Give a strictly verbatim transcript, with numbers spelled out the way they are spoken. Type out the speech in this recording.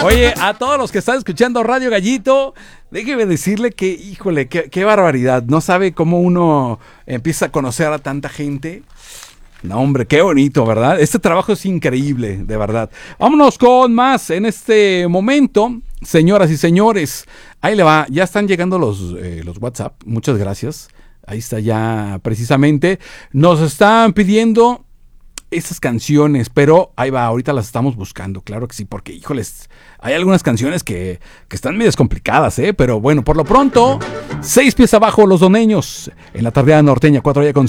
Oye, a todos los que están escuchando Radio Gallito, déjeme decirle que, híjole, qué, qué barbaridad. No sabe cómo uno empieza a conocer a tanta gente. No, hombre, qué bonito, ¿verdad? Este trabajo es increíble, de verdad. Vámonos con más en este momento, señoras y señores. Ahí le va, ya están llegando los, eh, los WhatsApp. Muchas gracias. Ahí está ya precisamente. Nos están pidiendo esas canciones, pero ahí va, ahorita las estamos buscando, claro que sí, porque, híjoles, hay algunas canciones que, que están medio complicadas, ¿eh? Pero bueno, por lo pronto, seis pies abajo los doneños, en la tardeada norteña, cuatro ya con